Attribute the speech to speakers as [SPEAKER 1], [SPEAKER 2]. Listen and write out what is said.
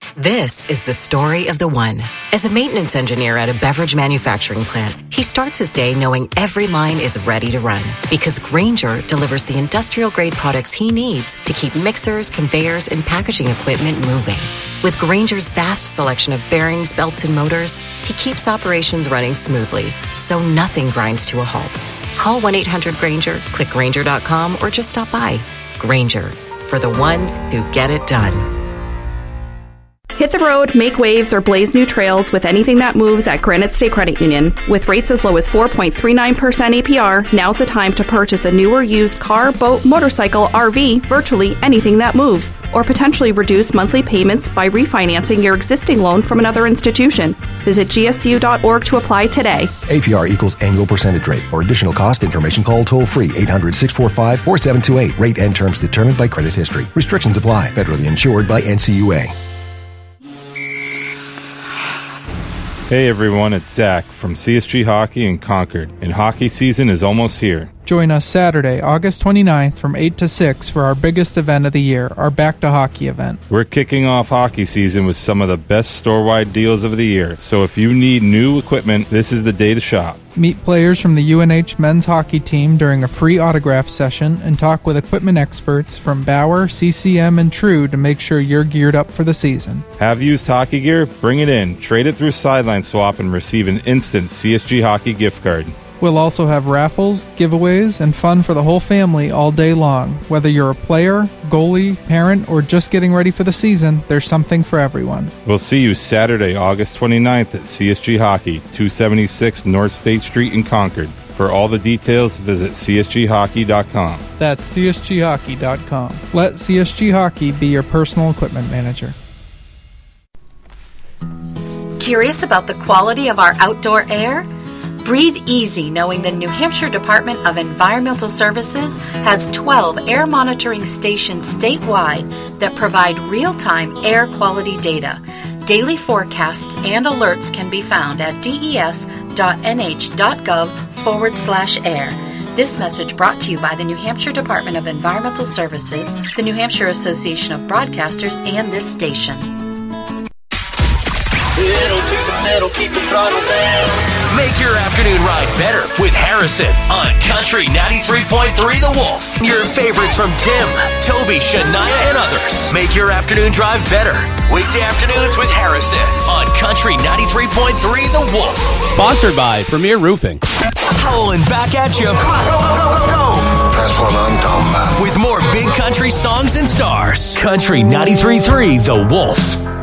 [SPEAKER 1] This is the story of the one. As a maintenance engineer at a beverage manufacturing plant, he starts his day knowing every line is ready to run because Grainger delivers the industrial-grade products he needs to keep mixers, conveyors, and packaging equipment moving. With Grainger's vast selection of bearings, belts, and motors, he keeps operations running smoothly, so nothing grinds to a halt. Call 1-800-GRAINGER, click Grainger.com, or just stop by. Grainger, for the ones who get it done.
[SPEAKER 2] Hit the road, make waves, or blaze new trails with anything that moves at Granite State Credit Union. With rates as low as 4.39% APR, now's the time to purchase a new or used car, boat, motorcycle, RV, virtually anything that moves, or potentially reduce monthly payments by refinancing your existing loan from another institution. Visit gsu.org to apply today.
[SPEAKER 3] APR equals annual percentage rate. For additional cost information, call toll-free 800-645-4728. Rate and terms determined by credit history. Restrictions apply. Federally insured by NCUA.
[SPEAKER 4] Hey everyone, it's Zach from CSG Hockey in Concord, and hockey season is almost here.
[SPEAKER 5] Join us Saturday, August 29th from 8 to 6 for our biggest event of the year, our Back to Hockey event.
[SPEAKER 4] We're kicking off hockey season with some of the best store-wide deals of the year, so if you need new equipment, this is the day to shop.
[SPEAKER 5] Meet players from the UNH men's hockey team during a free autograph session and talk with equipment experts from Bauer, CCM, and True to make sure you're geared up for the season.
[SPEAKER 4] Have used hockey gear? Bring it in. Trade it through Sideline Swap and receive an instant CSG Hockey gift card.
[SPEAKER 5] We'll also have raffles, giveaways, and fun for the whole family all day long. Whether you're a player, goalie, parent, or just getting ready for the season, there's something for everyone.
[SPEAKER 4] We'll see you Saturday, August 29th at CSG Hockey, 276 North State Street in Concord. For all the details, visit csghockey.com.
[SPEAKER 5] That's csghockey.com. Let CSG Hockey be your personal equipment manager.
[SPEAKER 6] Curious about the quality of our outdoor air? Breathe easy knowing the New Hampshire Department of Environmental Services has 12 air monitoring stations statewide that provide real-time air quality data. Daily forecasts and alerts can be found at des.nh.gov/air. This message brought to you by the New Hampshire Department of Environmental Services, the New Hampshire Association of Broadcasters, and this station.
[SPEAKER 7] Pedal to the metal, keep the throttle down.
[SPEAKER 8] Make your afternoon ride better with Harrison on Country 93.3 The Wolf. Your favorites from Tim, Toby, Shania, and others. Make your afternoon drive better. Weekday afternoons with Harrison on Country 93.3 The Wolf.
[SPEAKER 9] Sponsored by Premier Roofing.
[SPEAKER 8] Howling back at you.
[SPEAKER 7] Come on, go, go, go, go, go.
[SPEAKER 8] That's what I'm talking about. With more big country songs and stars. Country 93.3 The Wolf.